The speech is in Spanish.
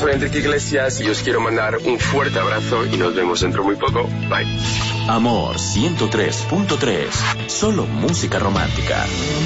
soy Enrique Iglesias y os quiero mandar un fuerte abrazo y nos vemos dentro muy poco. Bye. Amor 103.3, solo música romántica.